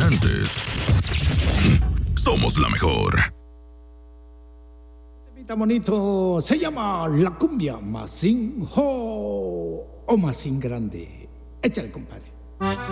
diferentes. Somos la mejor. Temita bonito, se llama La Cumbia Masín Ho o Masín Grande. Échale, compadre.